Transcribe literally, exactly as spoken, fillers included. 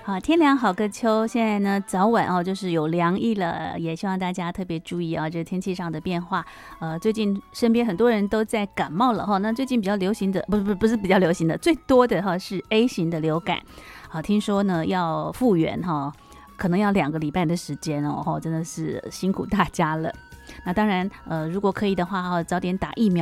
好，天凉好个秋，现在呢早晚哦就是有凉意了，也希望大家特别注意啊，这天气上的变化。呃，最近身边很多人都在感冒了哈，那最近比较流行的，不是不是不是比较流行的，最多的哈是 A 型的流感。好，听说呢要复原哈，可能要两个礼拜的时间哦，真的是辛苦大家了。那当然，呃，如果可以的话，早点打疫苗。